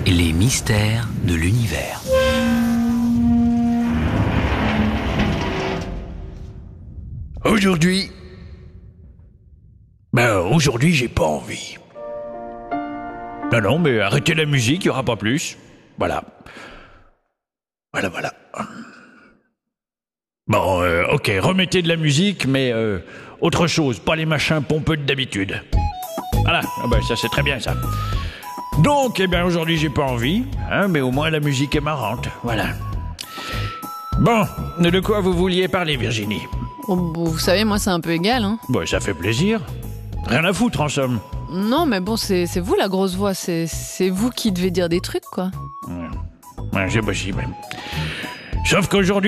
Les mystères de l'univers. Aujourd'hui, j'ai pas envie. Non, mais arrêtez la musique, il n'y aura pas plus. Voilà. Bon, ok, remettez de la musique, mais autre chose, pas les machins pompeux d'habitude. Voilà, ça c'est très bien ça. Donc, aujourd'hui j'ai pas envie, mais au moins la musique est marrante, voilà. Bon, de quoi vous vouliez parler, Virginie ? Vous savez, moi c'est un peu égal, hein. Ça fait plaisir. Rien à foutre en somme. Non, mais bon, c'est vous la grosse voix, c'est vous qui devez dire des trucs, quoi. Ouais, j'ai même. Sauf qu'aujourd'hui,